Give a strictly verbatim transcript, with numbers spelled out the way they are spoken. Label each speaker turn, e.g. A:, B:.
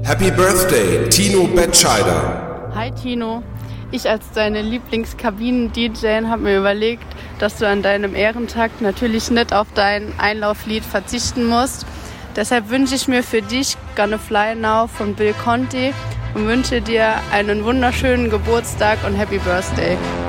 A: Happy Birthday, Tino Betscheider.
B: Hi Tino, ich als deine Lieblingskabinen-D J habe mir überlegt, dass du an deinem Ehrentag natürlich nicht auf dein Einlauflied verzichten musst. Deshalb wünsche ich mir für dich Gonna Fly Now von Bill Conti und wünsche dir einen wunderschönen Geburtstag und Happy Birthday.